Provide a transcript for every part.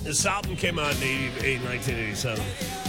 This album came out in 1987.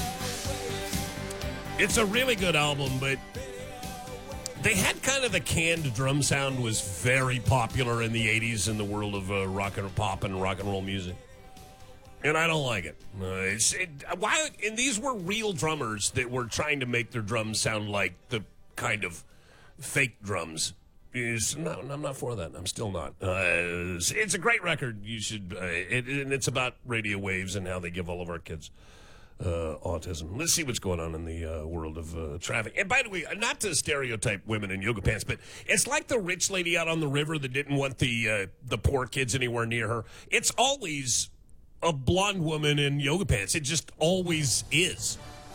It's a really good album, but they had kind of the canned drum sound was very popular in the 80s in the world of rock and pop and rock and roll music. And I don't like it. And these were real drummers that were trying to make their drums sound like the kind of fake drums. No, I'm not for that. I'm still not. It's a great record. You should. And it's about radio waves and how they give all of our kids autism. Let's see what's going on in the world of traffic. And by the way, not to stereotype women in yoga pants, but it's like the rich lady out on the river that didn't want the poor kids anywhere near her. It's always a blonde woman in yoga pants. It just always is.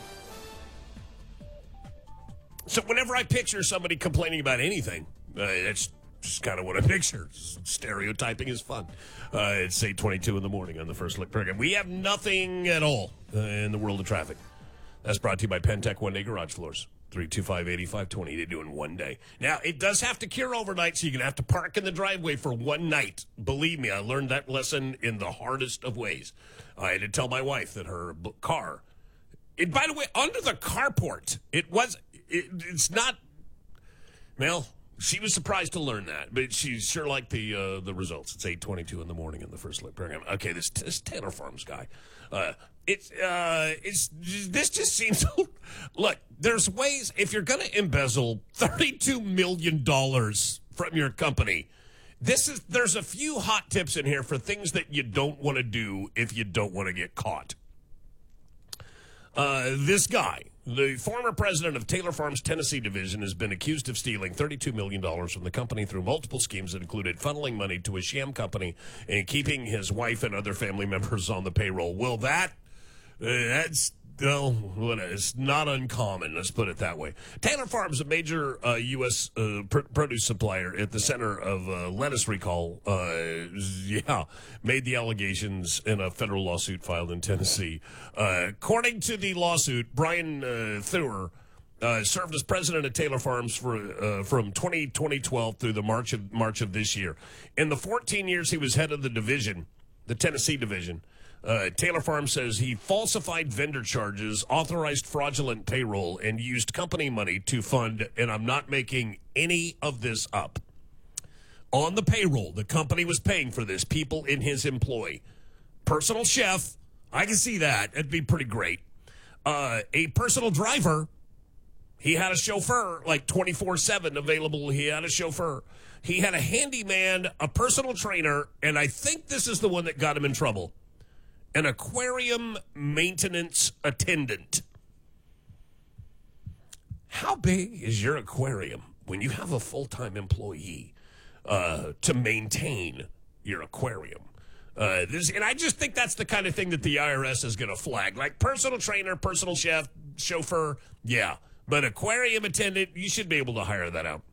So whenever I picture somebody complaining about anything, that's just kind of what I picture. Stereotyping is fun. It's 8:22 in the morning on the First Lick program. We have nothing at all in the world of traffic. That's brought to you by Pentec One Day Garage Floors. 325-8520. They do in one day. Now, it does have to cure overnight, so you're going to have to park in the driveway for one night. Believe me, I learned that lesson in the hardest of ways. I had to tell my wife that her car... by the way, under the carport, it's not... Well... She was surprised to learn that, but she sure liked the results. It's 8:22 in the morning in the First Lick program. Okay, this Taylor Farms guy, this just seems. Look, there's ways if you're going to embezzle $32 million from your company. There's a few hot tips in here for things that you don't want to do if you don't want to get caught. This guy, the former president of Taylor Farms' Tennessee division, has been accused of stealing $32 million from the company through multiple schemes that included funneling money to a sham company and keeping his wife and other family members on the payroll. Well, it's not uncommon, let's put it that way. Taylor Farms, a major U.S. Produce supplier at the center of lettuce recall, made the allegations in a federal lawsuit filed in Tennessee. According to the lawsuit, Brian Theuer served as president of Taylor Farms from 2012 through the March of this year. In the 14 years he was head of the division, the Tennessee division, Taylor Farms says he falsified vendor charges, authorized fraudulent payroll, and used company money to fund, and I'm not making any of this up. On the payroll, the company was paying for this, people in his employ. Personal chef, I can see that. It'd be pretty great. A personal driver, he had a chauffeur, like 24/7 available. He had a chauffeur. He had a handyman, a personal trainer, and I think this is the one that got him in trouble. An aquarium maintenance attendant. How big is your aquarium when you have a full-time employee to maintain your aquarium? And I just think that's the kind of thing that the IRS is going to flag. Like personal trainer, personal chef, chauffeur, yeah. But aquarium attendant, you should be able to hire that out.